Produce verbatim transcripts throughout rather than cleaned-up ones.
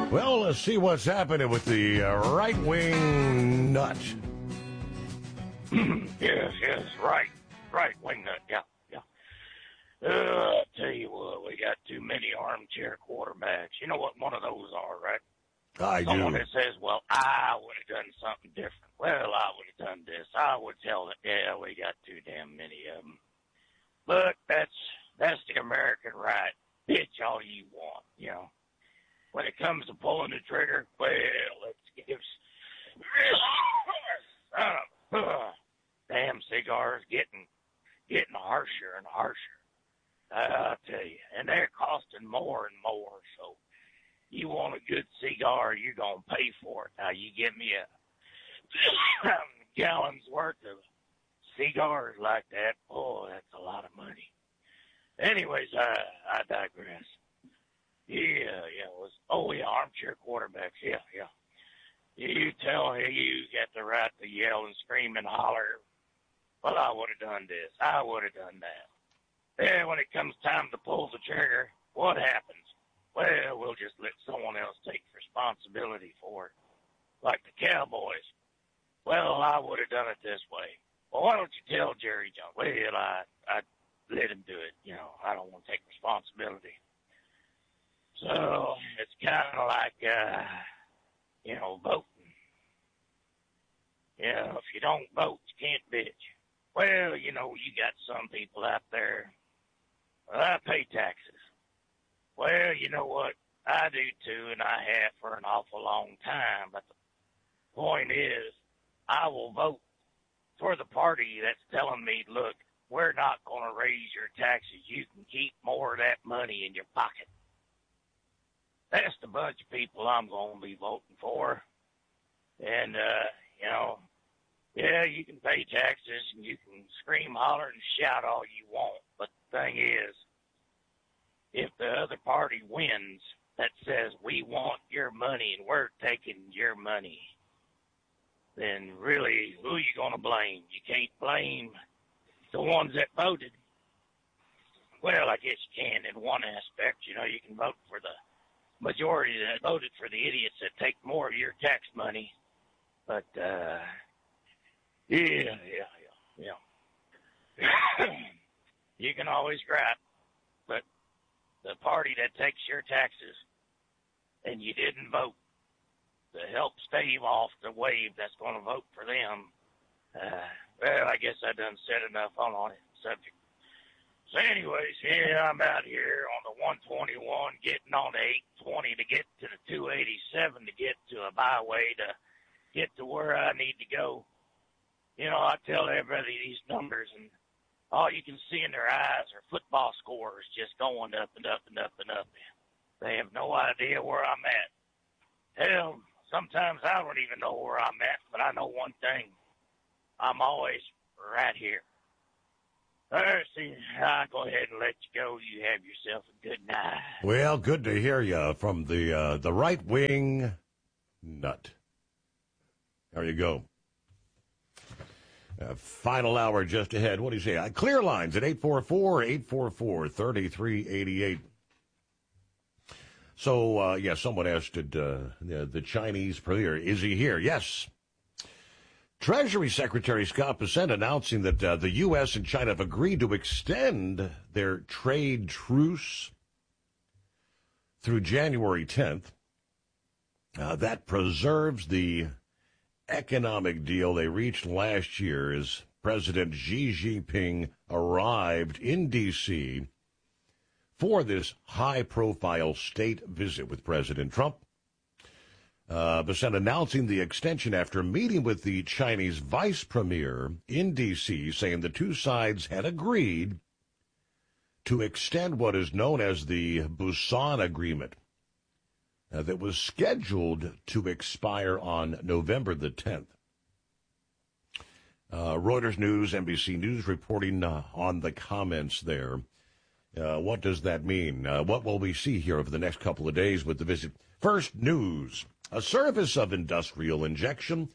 Well, let's see what's happening with the uh, right-wing nut. yes, yes, right. Right-wing nut, yeah, yeah. Uh, I'll tell you what, we got too many armchair quarterbacks. You know what one of those are, right? I Someone do. that says, well, I would have done something different. Well, I would have done this. I would tell them, yeah, we got too damn many of them. Look, that's, that's the American right. Bitch all you want, you know. When it comes to pulling the trigger, well, let's give uh, damn cigars getting getting harsher and harsher. I'll tell you, and they're costing more and more. So you want a good cigar, you're gonna pay for it. Now you give me a gallon's worth of cigars like that. Oh, that's a lot of money. Anyways, I I digress. Yeah, yeah, it was, oh, yeah, armchair quarterbacks, yeah, yeah. You tell him you got the right to yell and scream and holler. Well, I would have done this. I would have done that. Then when it comes time to pull the trigger, what happens? Well, we'll just let someone else take responsibility for it. Like the Cowboys. Well, I would have done it this way. Well, why don't you tell Jerry Jones? Well, I, I let him do it. You know, I don't want to take responsibility. So it's kind of like, uh, you know, voting. You know, if you don't vote, you can't bitch. Well, you know, you got some people out there, well, I pay taxes. Well, you know what? I do too, and I have for an awful long time. But the point is, I will vote for the party that's telling me, look, we're not going to raise your taxes. You can keep more of that money in your pocket. That's the bunch of people I'm going to be voting for. And, uh, you know, yeah, you can pay taxes and you can scream, holler, and shout all you want. But the thing is, if the other party wins that says we want your money and we're taking your money, then really, who are you going to blame? You can't blame the ones that voted. Well, I guess you can in one aspect. You know, you can vote for the majority that voted for the idiots that take more of your tax money. But, uh, yeah, yeah, yeah, yeah. You can always gripe, but the party that takes your taxes and you didn't vote to help stave off the wave that's going to vote for them, uh, well, I guess I done said enough on on it subject. So anyways, yeah, I'm out here on the one twenty-one, getting on the eight twenty to get to the two eighty-seven to get to a byway to get to where I need to go. You know, I tell everybody these numbers, and all you can see in their eyes are football scores just going up and up and up and up. They have no idea where I'm at. Hell, sometimes I don't even know where I'm at, but I know one thing. I'm always right here. All right, see, I'll go ahead and let you go. You have yourself a good night. Well, good to hear you from the uh, the right-wing nut. There you go. Uh, final hour just ahead. What do you say? Uh, clear lines at eight four four, eight four four, three three eight eight. So, uh, yeah, someone asked, did, uh, the, the Chinese premier, is he here? Yes. Treasury Secretary Scott Bessent announcing that uh, the U S and China have agreed to extend their trade truce through January tenth. Uh, that preserves the economic deal they reached last year as President Xi Jinping arrived in D C for this high-profile state visit with President Trump. Uh, Bessent announcing the extension after meeting with the Chinese vice premier in D C, saying the two sides had agreed to extend what is known as the Busan Agreement uh, that was scheduled to expire on November the tenth. Uh, Reuters News, N B C News reporting uh, on the comments there. Uh, what does that mean? Uh, what will we see here over the next couple of days with the visit? First, news. A service of industrial injection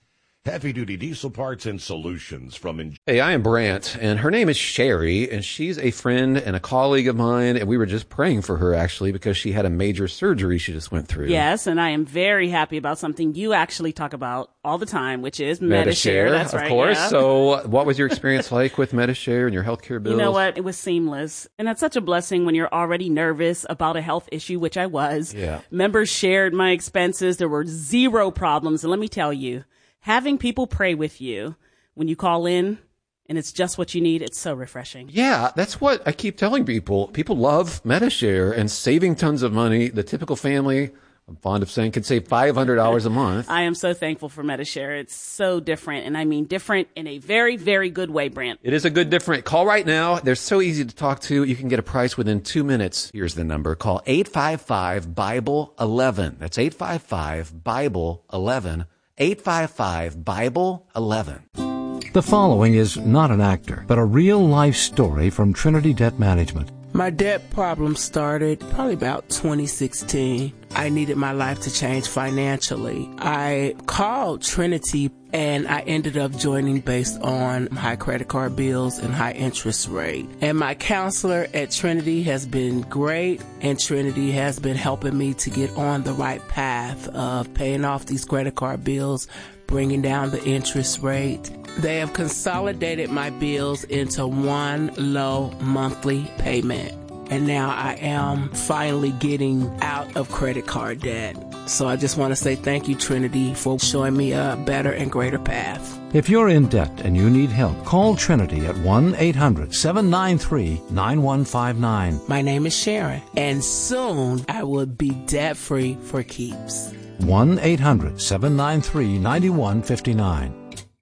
heavy-duty diesel parts and solutions from... In- Hey, I am Brant, and her name is Sherry, and she's a friend and a colleague of mine, and we were just praying for her, actually, because she had a major surgery she just went through. Yes, and I am very happy about something you actually talk about all the time, which is Medi-Share. That's right, of course. Yeah. So what was your experience like with Medi-Share and your healthcare bills? You know what? It was seamless. And that's such a blessing when you're already nervous about a health issue, which I was. Yeah. Members shared my expenses. There were zero problems. And let me tell you, having people pray with you when you call in and it's just what you need, it's so refreshing. Yeah, that's what I keep telling people. People love Medi-Share and saving tons of money. The typical family, I'm fond of saying, can save five hundred dollars a month. I am so thankful for Medi-Share. It's so different, and I mean different in a very, very good way, Brant. It is a good different. Call right now. They're so easy to talk to. You can get a price within two minutes. Here's the number. Call eight five five, Bible eleven. That's eight five five, Bible eleven. eight five five, Bible eleven. The following is not an actor, but a real-life story from Trinity Debt Management. My debt problem started probably about twenty sixteen. I needed my life to change financially. I called Trinity and I ended up joining based on high credit card bills and high interest rate. And my counselor at Trinity has been great, and Trinity has been helping me to get on the right path of paying off these credit card bills, bringing down the interest rate. They have consolidated my bills into one low monthly payment. And now I am finally getting out of credit card debt. So I just want to say thank you, Trinity, for showing me a better and greater path. If you're in debt and you need help, call Trinity at one eight hundred, seven nine three, nine one five nine. My name is Sharon, and soon I will be debt-free for keeps. one eight hundred, seven nine three, nine one five nine.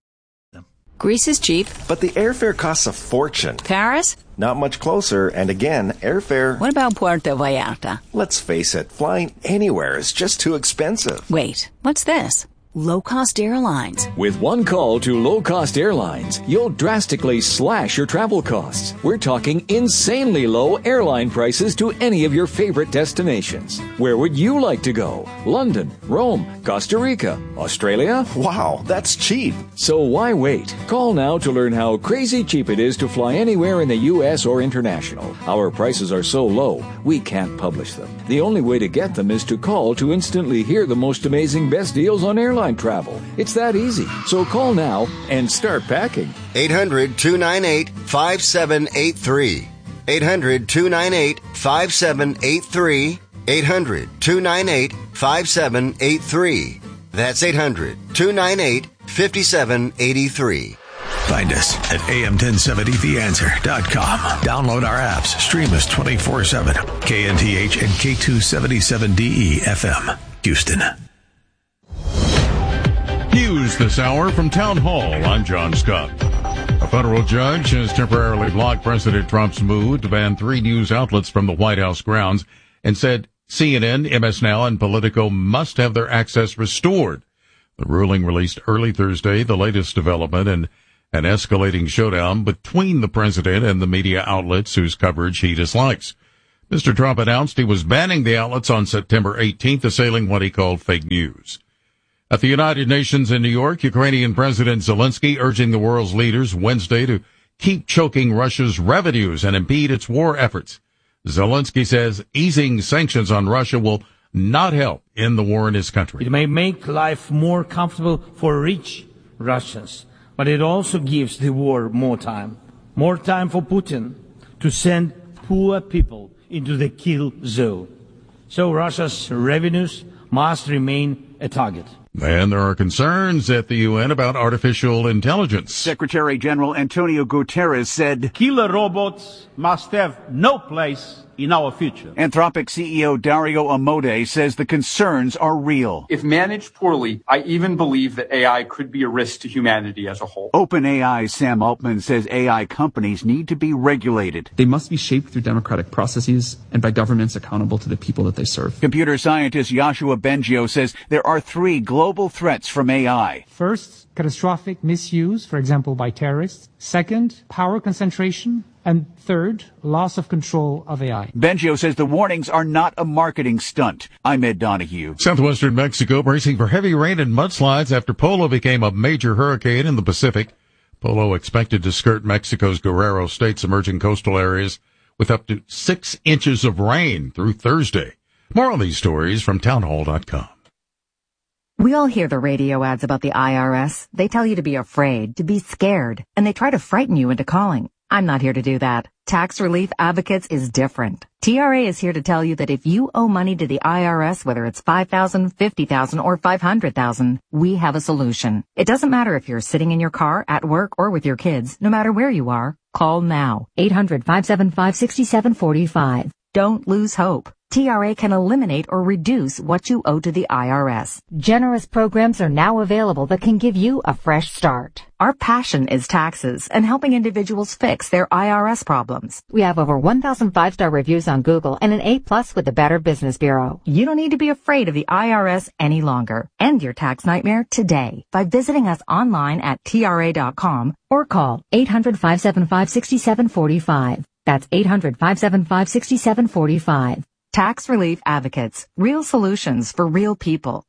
Greece is cheap. But the airfare costs a fortune. Paris? Not much closer, and again, airfare... What about Puerto Vallarta? Let's face it, flying anywhere is just too expensive. Wait, what's this? Low-cost airlines. With one call to low-cost airlines, you'll drastically slash your travel costs. We're talking insanely low airline prices to any of your favorite destinations. Where would you like to go? London, Rome, Costa Rica, Australia? Wow, that's cheap. So why wait? Call now to learn how crazy cheap it is to fly anywhere in the U S or international. Our prices are so low, we can't publish them. The only way to get them is to call to instantly hear the most amazing best deals on airlines travel. It's that easy. So call now and start packing. eight hundred, two nine eight, five seven eight three. eight hundred, two nine eight, five seven eight three. eight hundred, two nine eight, five seven eight three. That's eight hundred, two nine eight, five seven eight three. Find us at A M ten seventy the answer dot com. Download our apps. Stream us twenty-four seven. K N T H and K two seventy-seven D E F M. Houston. News this hour from Town Hall. I'm John Scott. A federal judge has temporarily blocked President Trump's move to ban three news outlets from the White House grounds and said C N N, M S Now, and Politico must have their access restored. The ruling released early Thursday, the latest development in an escalating showdown between the president and the media outlets whose coverage he dislikes. Mister Trump announced he was banning the outlets on September eighteenth, assailing what he called fake news. At the United Nations in New York, Ukrainian President Zelensky urging the world's leaders Wednesday to keep choking Russia's revenues and impede its war efforts. Zelensky says easing sanctions on Russia will not help end the war in his country. It may make life more comfortable for rich Russians, but it also gives the war more time. More time for Putin to send poor people into the kill zone. So Russia's revenues must remain a target. And there are concerns at the U N about artificial intelligence. Secretary General Antonio Guterres said, "Killer robots must have no place in our future." Anthropic C E O Dario Amodei says the concerns are real. If managed poorly, I even believe that A I could be a risk to humanity as a whole. OpenAI's Sam Altman says A I companies need to be regulated. They must be shaped through democratic processes and by governments accountable to the people that they serve. Computer scientist Yoshua Bengio says there are three global threats from A I. First, catastrophic misuse, for example, by terrorists. Second, power concentration. And third, loss of control of A I. Bengio says the warnings are not a marketing stunt. I'm Ed Donahue. Southwestern Mexico bracing for heavy rain and mudslides after Polo became a major hurricane in the Pacific. Polo expected to skirt Mexico's Guerrero State's emerging coastal areas with up to six inches of rain through Thursday. More on these stories from townhall dot com. We all hear the radio ads about the I R S. They tell you to be afraid, to be scared, and they try to frighten you into calling. I'm not here to do that. Tax Relief Advocates is different. T R A is here to tell you that if you owe money to the I R S, whether it's five thousand dollars, fifty thousand dollars, or five hundred thousand dollars, we have a solution. It doesn't matter if you're sitting in your car, at work, or with your kids. No matter where you are, call now. eight hundred, five seven five, six seven four five. Don't lose hope. T R A can eliminate or reduce what you owe to the I R S. Generous programs are now available that can give you a fresh start. Our passion is taxes and helping individuals fix their I R S problems. We have over one thousand five-star reviews on Google and an A plus with the Better Business Bureau. You don't need to be afraid of the I R S any longer. End your tax nightmare today by visiting us online at T R A dot com or call eight hundred, five seven five, six seven four five. That's eight hundred, five seven five, six seven four five. Tax Relief Advocates. Real solutions for real people.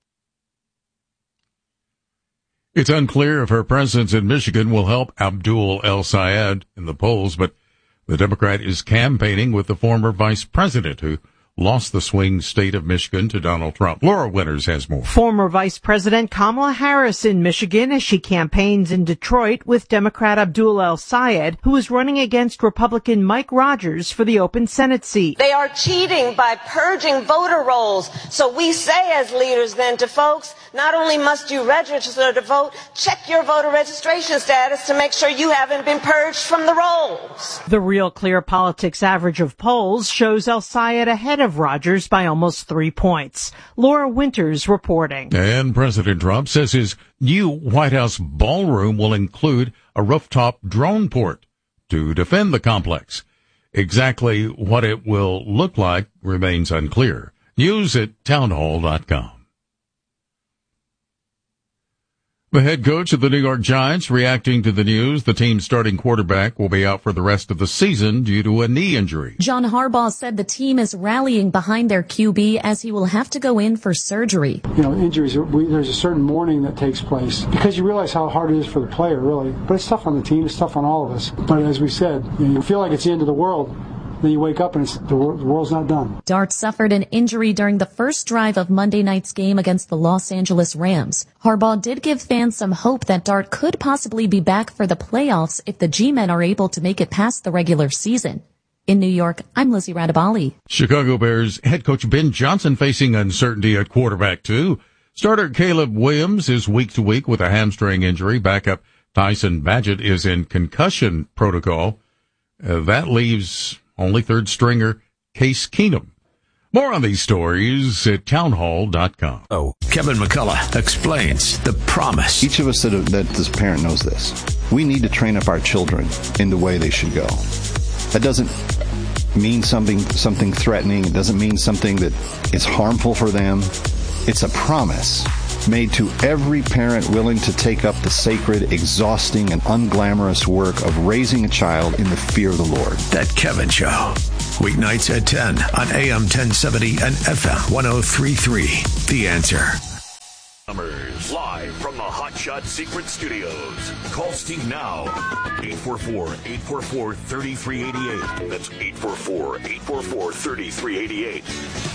It's unclear if her presence in Michigan will help Abdul El-Sayed in the polls, but the Democrat is campaigning with the former vice president who lost the swing state of Michigan to Donald Trump. Laura Winters has more. Former Vice President Kamala Harris in Michigan as she campaigns in Detroit with Democrat Abdul El-Sayed, who is running against Republican Mike Rogers for the open Senate seat. They are cheating by purging voter rolls. So we say as leaders then to folks, not only must you register to vote, check your voter registration status to make sure you haven't been purged from the rolls. The Real Clear Politics average of polls shows El-Sayed ahead of Rogers by almost three points. Laura Winters reporting. And President Trump says his new White House ballroom will include a rooftop drone port to defend the complex. Exactly what it will look like remains unclear. News at townhall dot com. The head coach of the New York Giants reacting to the news the team's starting quarterback will be out for the rest of the season due to a knee injury. John Harbaugh said the team is rallying behind their Q B as he will have to go in for surgery. You know, injuries, we, there's a certain mourning that takes place because you realize how hard it is for the player, really. But it's tough on the team. It's tough on all of us. But as we said, you know, you feel like it's the end of the world. Then you wake up and it's, the, wor- the world's not done. Dart suffered an injury during the first drive of Monday night's game against the Los Angeles Rams. Harbaugh did give fans some hope that Dart could possibly be back for the playoffs if the G-men are able to make it past the regular season. In New York, I'm Lizzie Radabali. Chicago Bears head coach Ben Johnson facing uncertainty at quarterback, too. Starter Caleb Williams is week to week with a hamstring injury. Backup Tyson Bagent is in concussion protocol. Uh, that leaves only third stringer Case Keenum. More on these stories at townhall dot com. Oh, Kevin McCullough explains the promise. Each of us that, that this parent knows this. We need to train up our children in the way they should go. That doesn't mean something something threatening. It doesn't mean something that is harmful for them. It's a promise made to every parent willing to take up the sacred, exhausting, and unglamorous work of raising a child in the fear of the Lord. That Kevin Show. Weeknights at ten on A M ten seventy and F M one oh three point three. The Answer. Live from the Hot Shot Secret Studios. Call Steve now. eight four four, eight four four, three three eight eight. That's eight four four, eight four four, three three eight eight.